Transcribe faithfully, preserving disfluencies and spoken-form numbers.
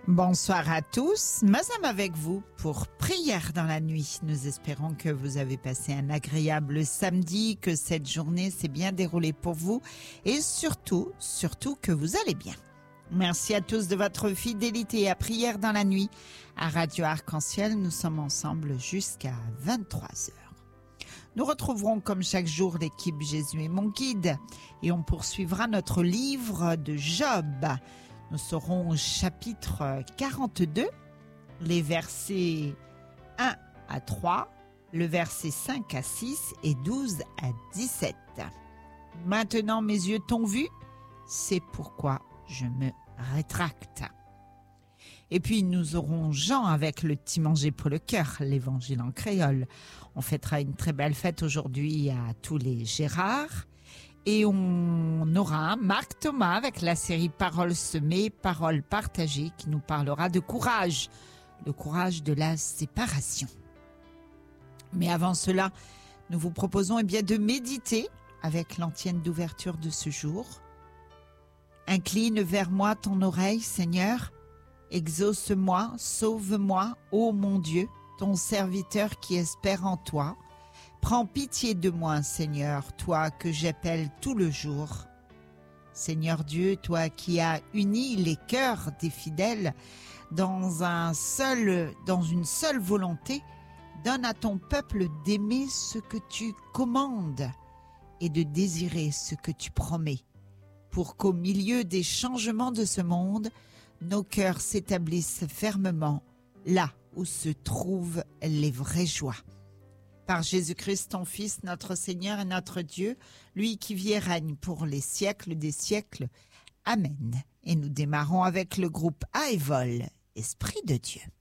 Bonsoir à tous, Mazam avec vous pour Prière dans la nuit. Nous espérons que vous avez passé un agréable samedi, que cette journée s'est bien déroulée pour vous et surtout, surtout que vous allez bien. Merci à tous de votre fidélité à Prière dans la nuit. À Radio Arc-en-Ciel, nous sommes ensemble jusqu'à vingt-trois heures. Nous retrouverons comme chaque jour l'équipe Jésus est mon guide et on poursuivra notre livre de Job. Nous serons au chapitre quarante-deux, les versets un à trois, le verset cinq à six et douze à dix-sept. Maintenant mes yeux t'ont vu, c'est pourquoi je me rétracte. Et puis nous aurons Jean avec le petit manger pour le cœur, l'évangile en créole. On fêtera une très belle fête aujourd'hui à tous les Gérards. Et on aura Marc Thomas avec la série Paroles semées, Paroles partagées qui nous parlera de courage, le courage de la séparation. Mais avant cela, nous vous proposons eh bien, de méditer avec l'antienne d'ouverture de ce jour. Incline vers moi ton oreille, Seigneur, exauce-moi, sauve-moi, ô mon Dieu, ton serviteur qui espère en toi. Prends pitié de moi, Seigneur, toi que j'appelle tout le jour. Seigneur Dieu, toi qui as uni les cœurs des fidèles dans un seul, dans une seule volonté, donne à ton peuple d'aimer ce que tu commandes et de désirer ce que tu promets, pour qu'au milieu des changements de ce monde, nos cœurs s'établissent fermement là où se trouvent les vraies joies. Par Jésus-Christ, ton Fils, notre Seigneur et notre Dieu, lui qui vit et règne pour les siècles des siècles. Amen. Et nous démarrons avec le groupe Aévol, Esprit de Dieu.